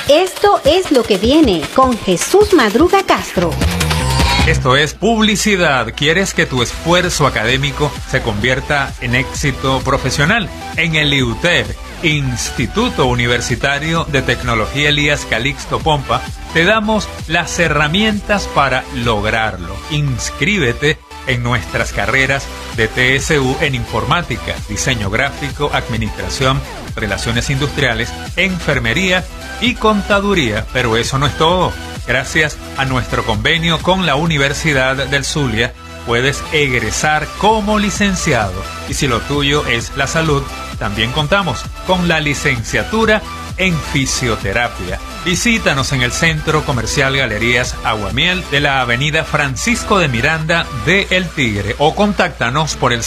Esto es lo que viene con Jesús Madruga Castro. Esto es publicidad. ¿Quieres que tu esfuerzo académico se convierta en éxito profesional? En el IUTEP, Instituto Universitario de Tecnología Elías Calixto Pompa, te damos las herramientas para lograrlo. Inscríbete en nuestras carreras de TSU en informática, diseño gráfico, administración, relaciones industriales, enfermería y contaduría. Pero eso no es todo. Gracias a nuestro convenio con la Universidad del Zulia, puedes egresar como licenciado. Y si lo tuyo es la salud, también contamos con la licenciatura en fisioterapia. Visítanos en el Centro Comercial Galerías Aguamiel de la Avenida Francisco de Miranda de El Tigre o contáctanos por el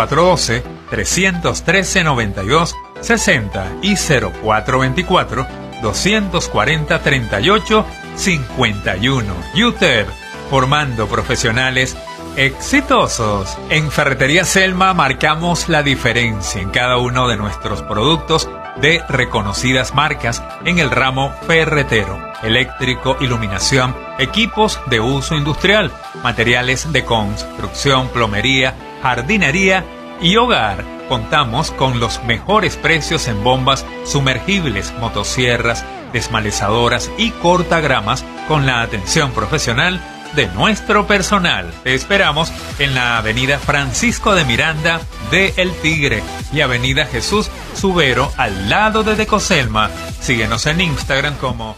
0412-313-9260 y 0424-240-3851. UTEP, formando profesionales exitosos. En Ferretería Selma marcamos la diferencia en cada uno de nuestros productos de reconocidas marcas en el ramo ferretero, eléctrico, iluminación, equipos de uso industrial, materiales de construcción, plomería, jardinería y hogar. Contamos con los mejores precios en bombas sumergibles, motosierras, desmalezadoras y cortagramas con la atención profesional de nuestro personal. Te esperamos en la Avenida Francisco de Miranda de El Tigre y Avenida Jesús Subero al lado de Decoselma. Síguenos en Instagram como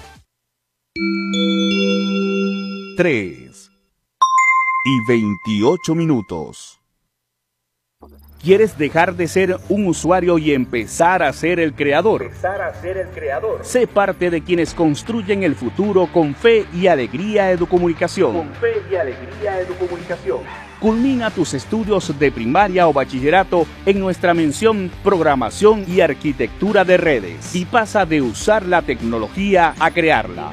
3:28. ¿Quieres dejar de ser un usuario y empezar a ser el creador? Sé parte de quienes construyen el futuro con Fe y Alegría Educomunicación. Culmina tus estudios de primaria o bachillerato en nuestra mención Programación y Arquitectura de Redes y pasa de usar la tecnología a crearla.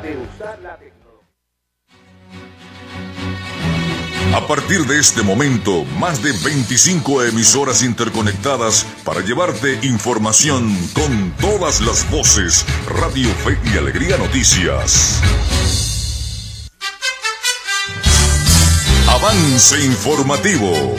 A partir de este momento, más de 25 emisoras interconectadas para llevarte información con todas las voces. Radio Fe y Alegría Noticias. Avance informativo.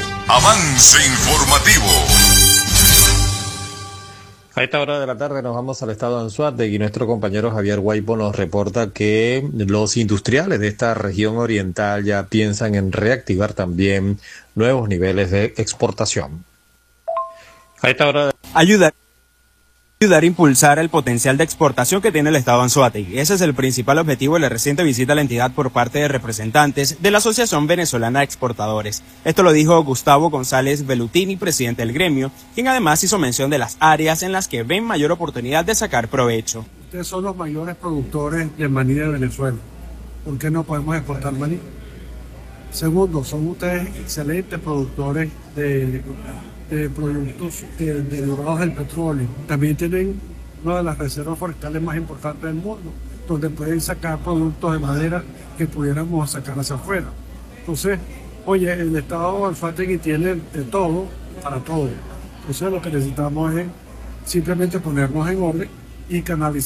A esta hora de la tarde nos vamos al estado de Anzoátegui y nuestro compañero Javier Guaipo nos reporta que los industriales de esta región oriental ya piensan en reactivar también nuevos niveles de exportación. A esta hora ayudar a impulsar el potencial de exportación que tiene el estado de Anzoátegui. Ese es el principal objetivo de la reciente visita a la entidad por parte de representantes de la Asociación Venezolana de Exportadores. Esto lo dijo Gustavo González Velutini, presidente del gremio, quien además hizo mención de las áreas en las que ven mayor oportunidad de sacar provecho. Ustedes son los mayores productores de maní de Venezuela. ¿Por qué no podemos exportar maní? Segundo, son ustedes excelentes productores de productos derivados del petróleo. También tienen una de las reservas forestales más importantes del mundo, donde pueden sacar productos de madera que pudiéramos sacar hacia afuera. Entonces, oye, el estado de Anzoátegui tiene de todo para todo. Entonces lo que necesitamos es simplemente ponernos en orden y canalizar